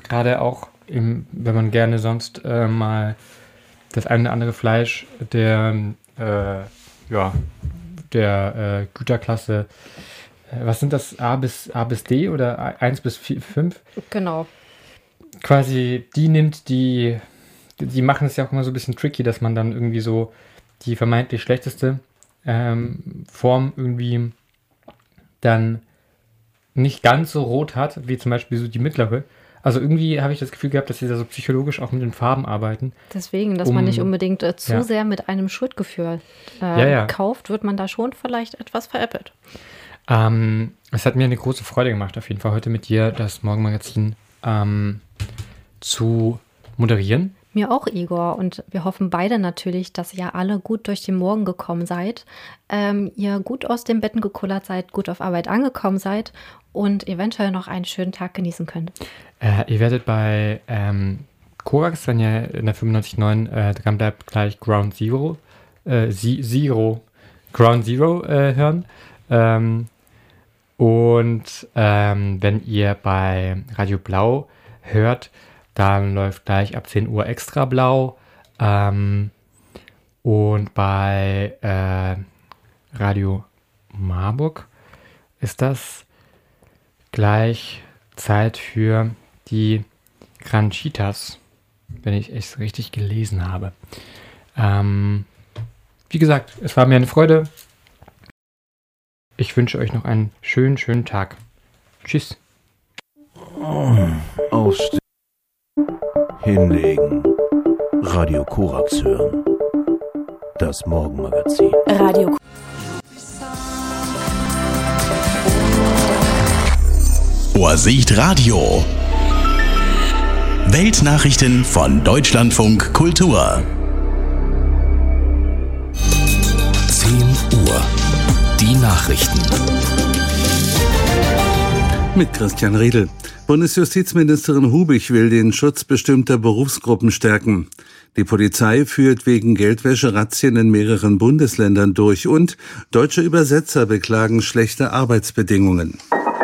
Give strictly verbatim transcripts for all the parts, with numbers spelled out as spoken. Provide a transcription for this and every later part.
gerade auch, im, wenn man gerne sonst äh, mal das eine oder andere Fleisch der, äh, ja, der äh, Güterklasse, äh, was sind das, A bis, A bis D oder eins bis fünf? Genau. Quasi die nimmt, die, die machen es ja auch immer so ein bisschen tricky, dass man dann irgendwie so die vermeintlich schlechteste ähm, Form irgendwie dann nicht ganz so rot hat, wie zum Beispiel so die mittlere. Also irgendwie habe ich das Gefühl gehabt, dass sie da so psychologisch auch mit den Farben arbeiten. Deswegen, dass um, man nicht unbedingt äh, zu ja. sehr mit einem Schuldgefühl äh, ja, ja. kauft, wird man da schon vielleicht etwas veräppelt. Ähm, es hat mir eine große Freude gemacht, auf jeden Fall heute mit dir das Morgenmagazin ähm, zu moderieren. Mir auch, Igor. Und wir hoffen beide natürlich, dass ihr alle gut durch den Morgen gekommen seid, ähm, ihr gut aus den Betten gekullert seid, gut auf Arbeit angekommen seid und eventuell noch einen schönen Tag genießen könnt. Äh, ihr werdet bei ähm, Korax, wenn ihr in der fünfundneunzig Komma neun äh, dran bleibt, gleich Ground Zero, äh, Zero, Ground Zero äh, hören. Ähm, und ähm, wenn ihr bei Radio Blau hört, dann läuft gleich ab zehn Uhr Extra Blau. Ähm, und bei äh, Radio Marburg ist das gleich Zeit für die Granchitas, wenn ich es richtig gelesen habe. Ähm, wie gesagt, es war mir eine Freude. Ich wünsche euch noch einen schönen, schönen Tag. Tschüss. Aufstehen. Hinlegen. Radio Korax hören. Das Morgenmagazin. Radio Vorsicht Radio. Weltnachrichten von Deutschlandfunk Kultur. zehn Uhr. Die Nachrichten. Mit Christian Riedel. Bundesjustizministerin Hubich will den Schutz bestimmter Berufsgruppen stärken. Die Polizei führt wegen Geldwäsche Razzien in mehreren Bundesländern durch und deutsche Übersetzer beklagen schlechte Arbeitsbedingungen.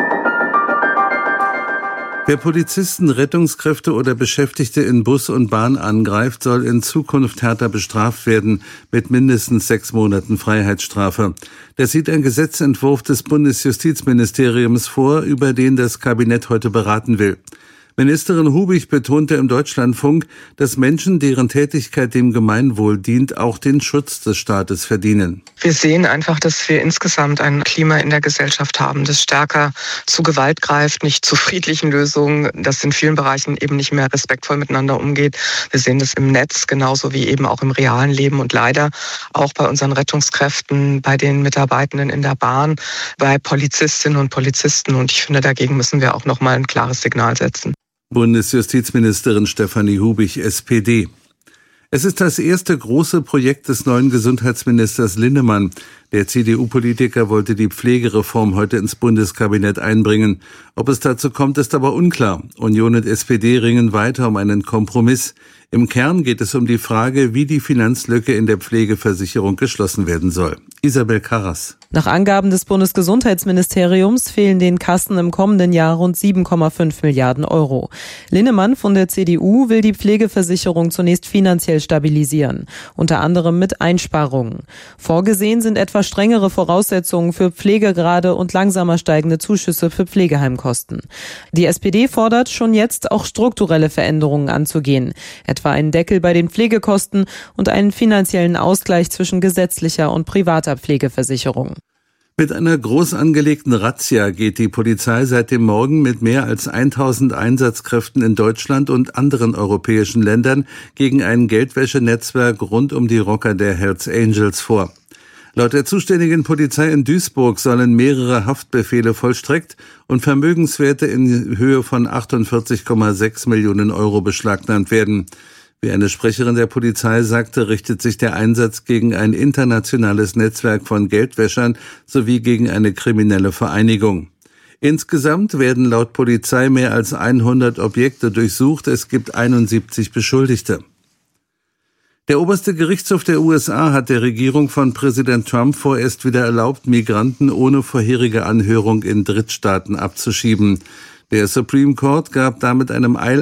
Wer Polizisten, Rettungskräfte oder Beschäftigte in Bus und Bahn angreift, soll in Zukunft härter bestraft werden mit mindestens sechs Monaten Freiheitsstrafe. Das sieht ein Gesetzentwurf des Bundesjustizministeriums vor, über den das Kabinett heute beraten will. Ministerin Hubich betonte im Deutschlandfunk, dass Menschen, deren Tätigkeit dem Gemeinwohl dient, auch den Schutz des Staates verdienen. Wir sehen einfach, dass wir insgesamt ein Klima in der Gesellschaft haben, das stärker zu Gewalt greift, nicht zu friedlichen Lösungen, das in vielen Bereichen eben nicht mehr respektvoll miteinander umgeht. Wir sehen das im Netz genauso wie eben auch im realen Leben und leider auch bei unseren Rettungskräften, bei den Mitarbeitenden in der Bahn, bei Polizistinnen und Polizisten. Und ich finde, dagegen müssen wir auch nochmal ein klares Signal setzen. Bundesjustizministerin Stefanie Hubich, S P D. Es ist das erste große Projekt des neuen Gesundheitsministers Linnemann. Der C D U-Politiker wollte die Pflegereform heute ins Bundeskabinett einbringen. Ob es dazu kommt, ist aber unklar. Union und S P D ringen weiter um einen Kompromiss. Im Kern geht es um die Frage, wie die Finanzlücke in der Pflegeversicherung geschlossen werden soll. Isabel Karras. Nach Angaben des Bundesgesundheitsministeriums fehlen den Kassen im kommenden Jahr rund sieben Komma fünf Milliarden Euro. Linnemann von der C D U will die Pflegeversicherung zunächst finanziell stabilisieren, unter anderem mit Einsparungen. Vorgesehen sind etwa strengere Voraussetzungen für Pflegegrade und langsamer steigende Zuschüsse für Pflegeheimkosten. Die S P D fordert schon jetzt auch strukturelle Veränderungen anzugehen, etwa einen Deckel bei den Pflegekosten und einen finanziellen Ausgleich zwischen gesetzlicher und privater Pflegeversicherung. Mit einer groß angelegten Razzia geht die Polizei seit dem Morgen mit mehr als tausend Einsatzkräften in Deutschland und anderen europäischen Ländern gegen ein Geldwäschenetzwerk rund um die Rocker der Hells Angels vor. Laut der zuständigen Polizei in Duisburg sollen mehrere Haftbefehle vollstreckt und Vermögenswerte in Höhe von achtundvierzig Komma sechs Millionen Euro beschlagnahmt werden. Wie eine Sprecherin der Polizei sagte, richtet sich der Einsatz gegen ein internationales Netzwerk von Geldwäschern sowie gegen eine kriminelle Vereinigung. Insgesamt werden laut Polizei mehr als hundert Objekte durchsucht. Es gibt einundsiebzig Beschuldigte. Der oberste Gerichtshof der U S A hat der Regierung von Präsident Trump vorerst wieder erlaubt, Migranten ohne vorherige Anhörung in Drittstaaten abzuschieben. Der Supreme Court gab damit einem